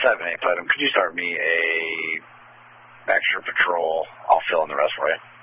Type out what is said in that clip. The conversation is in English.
7-8 Platinum. Could you start me a extra patrol? I'll fill in the rest for you.